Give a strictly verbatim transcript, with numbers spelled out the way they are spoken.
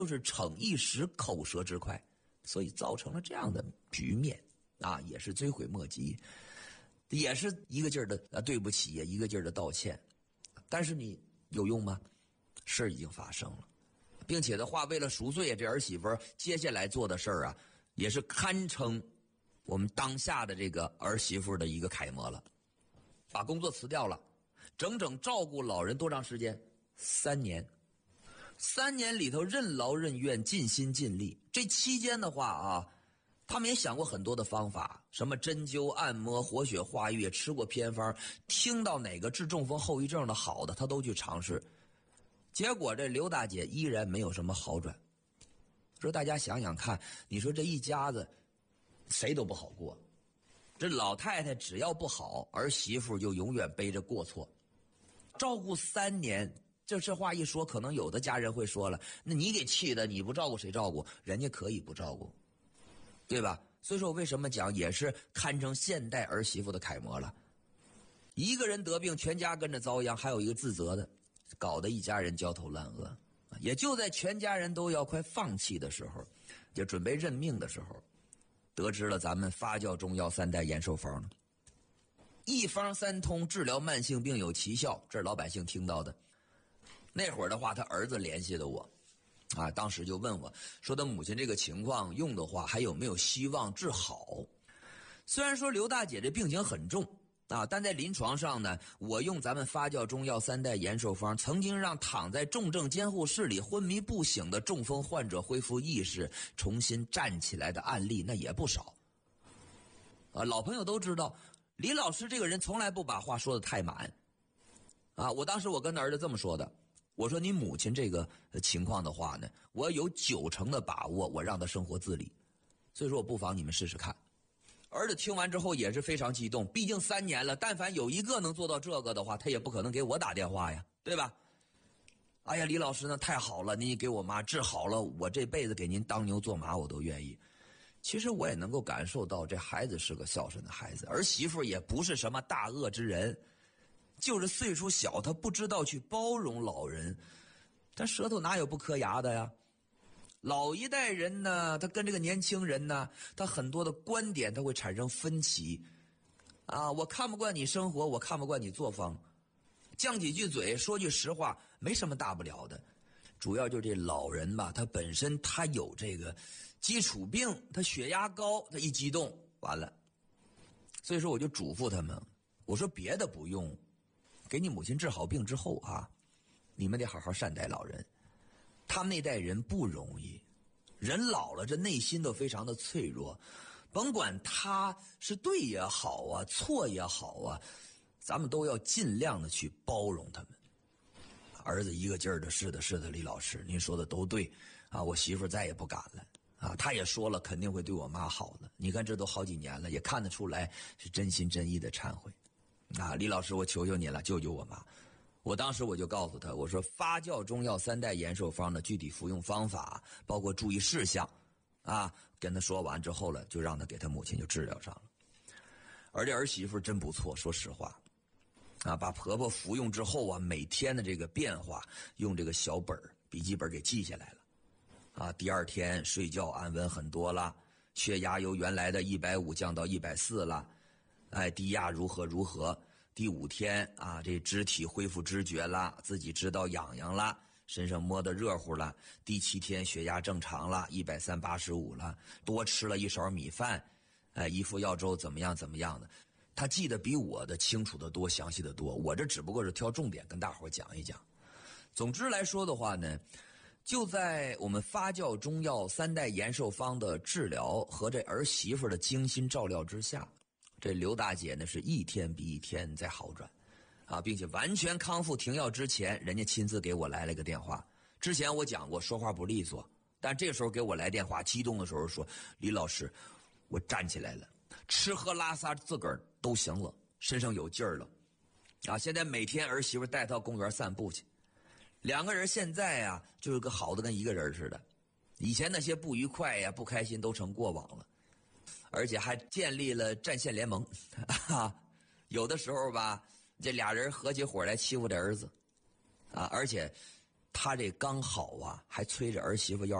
就是逞一时口舌之快，所以造成了这样的局面啊，也是追悔莫及，也是一个劲儿的啊对不起呀，一个劲儿的道歉，但是你有用吗？事儿已经发生了，并且的话，为了赎罪，这儿媳妇接下来做的事儿啊，也是堪称我们当下的这个儿媳妇的一个楷模了。把工作辞掉了，整整照顾老人多长时间？三年。三年里头任劳任怨，尽心尽力。这期间的话啊，他们也想过很多的方法，什么针灸、按摩、活血化瘀，吃过偏方，听到哪个治中风后遗症的好的，他都去尝试。结果这刘大姐依然没有什么好转。说大家想想看，你说这一家子谁都不好过，这老太太只要不好，儿媳妇就永远背着过错。照顾三年，这这话一说，可能有的家人会说了，那你给气的，你不照顾谁照顾？人家可以不照顾，对吧？所以说我为什么讲也是堪称现代儿媳妇的楷模了。一个人得病，全家跟着遭殃，还有一个自责的，搞得一家人焦头烂额。也就在全家人都要快放弃的时候，也准备认命的时候，得知了咱们发酵中药三代延寿方呢。一方三通，治疗慢性病有奇效，这是老百姓听到的。那会儿的话，他儿子联系的我，啊，当时就问我说，他母亲这个情况用的话，还有没有希望治好？虽然说刘大姐这病情很重啊，但在临床上呢，我用咱们发酵中药三代延寿方，曾经让躺在重症监护室里昏迷不醒的中风患者恢复意识，重新站起来的案例那也不少。啊，老朋友都知道，李老师这个人从来不把话说得太满。啊，我当时我跟儿子这么说的，我说你母亲这个情况的话呢，我有九成的把握，我让她生活自理，所以说我不妨你们试试看。儿子听完之后也是非常激动，毕竟三年了，但凡有一个能做到这个的话，他也不可能给我打电话呀，对吧？哎呀，李老师呢太好了，您给我妈治好了，我这辈子给您当牛做马我都愿意。其实我也能够感受到这孩子是个孝顺的孩子，儿媳妇也不是什么大恶之人，就是岁数小，他不知道去包容老人，他舌头哪有不磕牙的呀？老一代人呢，他跟这个年轻人呢，他很多的观点他会产生分歧啊，我看不惯你生活，我看不惯你作风，犟几句嘴，说句实话，没什么大不了的。主要就是这老人吧，他本身他有这个基础病，他血压高，他一激动完了。所以说我就嘱咐他们，我说别的不用，给你母亲治好病之后啊，你们得好好善待老人。他们那代人不容易，人老了这内心都非常的脆弱，甭管他是对也好啊，错也好啊，咱们都要尽量的去包容他们。儿子一个劲儿的，是的是的，李老师您说的都对啊，我媳妇再也不敢了啊，他也说了肯定会对我妈好的，你看这都好几年了，也看得出来是真心真意的忏悔啊，李老师我求求你了，救救我妈。我当时我就告诉他，我说发酵中药三代延寿方的具体服用方法，包括注意事项啊，跟他说完之后了，就让他给他母亲就治疗上了。而这儿媳妇真不错，说实话啊，把婆婆服用之后啊，每天的这个变化用这个小本笔记本给记下来了啊，第二天睡觉安稳很多了，血压由原来的一百五降到一百四了，哎，低压如何如何。第五天啊，这肢体恢复知觉了，自己知道痒痒了，身上摸得热乎了。第七天血压正常了，一百三八十五了，多吃了一勺米饭，哎，一副药粥怎么样怎么样的，他记得比我的清楚得多，详细得多。我这只不过是挑重点跟大伙讲一讲。总之来说的话呢，就在我们发酵中药三代延寿方的治疗和这儿媳妇的精心照料之下，这刘大姐呢是一天比一天在好转啊，并且完全康复停药之前，人家亲自给我来了个电话。之前我讲过说话不利索，但这时候给我来电话，激动的时候说，李老师我站起来了，吃喝拉撒自个儿都行了，身上有劲儿了啊！现在每天儿媳妇带到公园散步去，两个人现在啊就是个好的跟一个人似的，以前那些不愉快呀、不开心都成过往了。而且还建立了战线联盟，啊，有的时候吧，这俩人合起伙来欺负这儿子，啊，而且他这刚好啊，还催着儿媳妇要